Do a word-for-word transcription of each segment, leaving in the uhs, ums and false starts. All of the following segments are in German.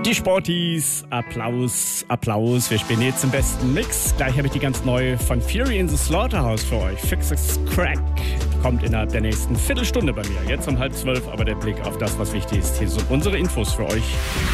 Die Sporties, Applaus, Applaus. Wir spielen jetzt im besten Mix. Gleich habe ich die ganz neue von Fury in the Slaughterhouse für euch. Fixes Crack kommt innerhalb der nächsten Viertelstunde bei mir. Jetzt um halb zwölf, aber der Blick auf das, was wichtig ist. Hier sind unsere Infos für euch.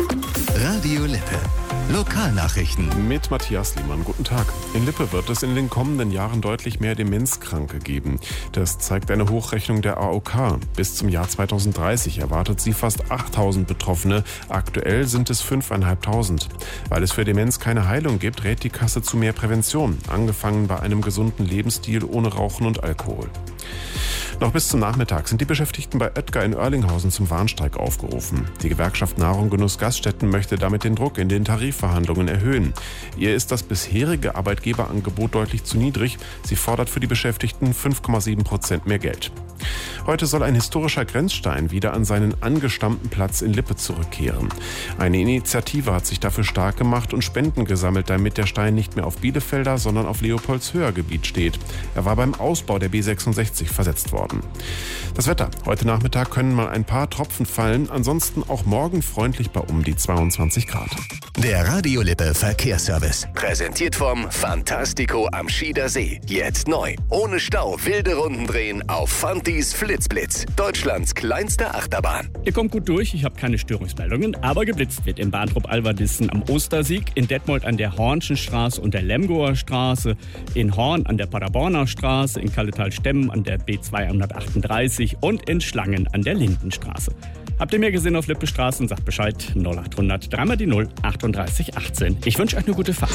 Radio Lippe. Lokalnachrichten. Mit Matthias Lehmann. Guten Tag. In Lippe wird es in den kommenden Jahren deutlich mehr Demenzkranke geben. Das zeigt eine Hochrechnung der A O K. Bis zum Jahr zweitausenddreißig erwartet sie fast achttausend Betroffene. Aktuell sind es fünftausendfünfhundert. Weil es für Demenz keine Heilung gibt, rät die Kasse zu mehr Prävention. Angefangen bei einem gesunden Lebensstil ohne Rauchen und Alkohol. Noch bis zum Nachmittag sind die Beschäftigten bei Oetker in Oerlinghausen zum Warnstreik aufgerufen. Die Gewerkschaft Nahrung Genuss Gaststätten möchte damit den Druck in den Tarifverhandlungen erhöhen. Ihr ist das bisherige Arbeitgeberangebot deutlich zu niedrig. Sie fordert für die Beschäftigten fünf Komma sieben Prozent mehr Geld. Heute soll ein historischer Grenzstein wieder an seinen angestammten Platz in Lippe zurückkehren. Eine Initiative hat sich dafür stark gemacht und Spenden gesammelt, damit der Stein nicht mehr auf Bielefelder, sondern auf Leopoldshöher Gebiet steht. Er war beim Ausbau der B sechsundsechzig versetzt worden. Das Wetter. Heute Nachmittag können mal ein paar Tropfen fallen, ansonsten auch morgen freundlich bei um die zweiundzwanzig Grad. Der Radio Lippe Verkehrsservice. Präsentiert vom Fantastico am Schieder See. Jetzt neu. Ohne Stau wilde Runden drehen auf Fantis Flitzblitz. Deutschlands kleinste Achterbahn. Ihr kommt gut durch, ich habe keine Störungsmeldungen, aber geblitzt wird in Bahntrupp-Alverdissen am Ostersieg, in Detmold an der Hornschen Straße und der Lemgoer Straße, in Horn an der Paderborner Straße, in Kalletal-Stemmen an der B zweihundertachtunddreißig und in Schlangen an der Lindenstraße. Habt ihr mehr gesehen auf Lippe Straßen, sagt Bescheid. null achthundert, dreimal die null, achtunddreißig achtzehn. Ich wünsche euch eine gute Fahrt.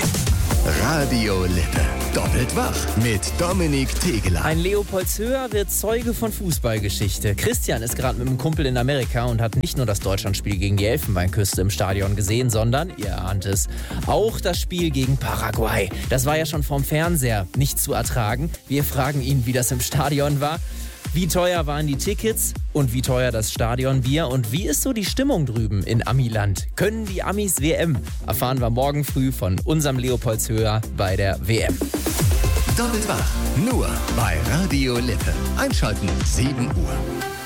Radio Lippe. Doppelt wach mit Dominik Tegeler. Ein Leopoldshöher wird Zeuge von Fußballgeschichte. Christian ist gerade mit einem Kumpel in Amerika und hat nicht nur das Deutschlandspiel gegen die Elfenbeinküste im Stadion gesehen, sondern, ihr ahnt es, auch das Spiel gegen Paraguay. Das war ja schon vom Fernseher nicht zu ertragen. Wir fragen ihn, wie das im Stadion war. Wie teuer waren die Tickets und wie teuer das Stadionbier und wie ist so die Stimmung drüben in Amiland? Können die Amis W M? Erfahren wir morgen früh von unserem Leopoldshöher bei der W M. Doppelt wach. Nur bei Radio Lippe. Einschalten sieben Uhr.